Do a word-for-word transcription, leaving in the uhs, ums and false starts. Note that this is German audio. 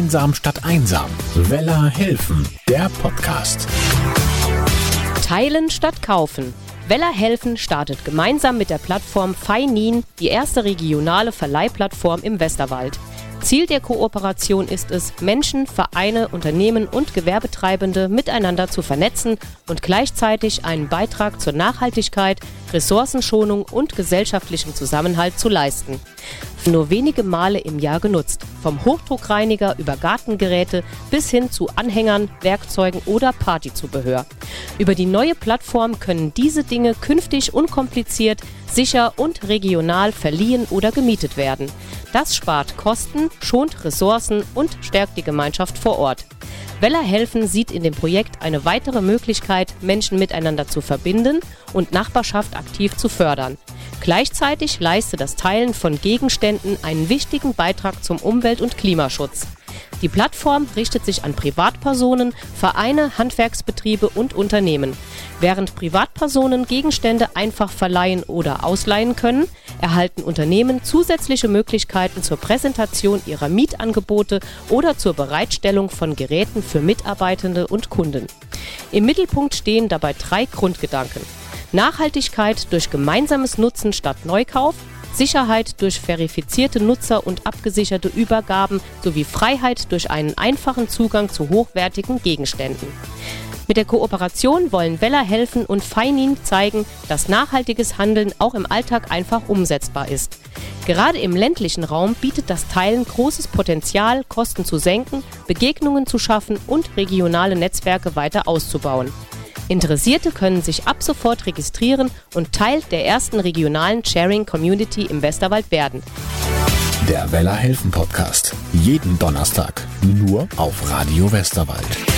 Gemeinsam statt einsam. Weller helfen, der Podcast. Teilen statt kaufen. Weller helfen startet gemeinsam mit der Plattform Feinin die erste regionale Verleihplattform im Westerwald. Ziel der Kooperation ist es, Menschen, Vereine, Unternehmen und Gewerbetreibende miteinander zu vernetzen und gleichzeitig einen Beitrag zur Nachhaltigkeit, Ressourcenschonung und gesellschaftlichen Zusammenhalt zu leisten. Nur wenige Male im Jahr genutzt, vom Hochdruckreiniger über Gartengeräte bis hin zu Anhängern, Werkzeugen oder Partyzubehör. Über die neue Plattform können diese Dinge künftig unkompliziert, sicher und regional verliehen oder gemietet werden. Das spart Kosten, schont Ressourcen und stärkt die Gemeinschaft vor Ort. Weller helfen sieht in dem Projekt eine weitere Möglichkeit, Menschen miteinander zu verbinden und Nachbarschaft aktiv zu fördern. Gleichzeitig leistet das Teilen von Gegenständen einen wichtigen Beitrag zum Umwelt- und Klimaschutz. Die Plattform richtet sich an Privatpersonen, Vereine, Handwerksbetriebe und Unternehmen. Während Privatpersonen Gegenstände einfach verleihen oder ausleihen können, erhalten Unternehmen zusätzliche Möglichkeiten zur Präsentation ihrer Mietangebote oder zur Bereitstellung von Geräten für Mitarbeitende und Kunden. Im Mittelpunkt stehen dabei drei Grundgedanken: Nachhaltigkeit durch gemeinsames Nutzen statt Neukauf, Sicherheit durch verifizierte Nutzer und abgesicherte Übergaben sowie Freiheit durch einen einfachen Zugang zu hochwertigen Gegenständen. Mit der Kooperation wollen Weller helfen und Feinin zeigen, dass nachhaltiges Handeln auch im Alltag einfach umsetzbar ist. Gerade im ländlichen Raum bietet das Teilen großes Potenzial, Kosten zu senken, Begegnungen zu schaffen und regionale Netzwerke weiter auszubauen. Interessierte können sich ab sofort registrieren und Teil der ersten regionalen Sharing-Community im Westerwald werden. Der Weller helfen Podcast. Jeden Donnerstag. Nur auf Radio Westerwald.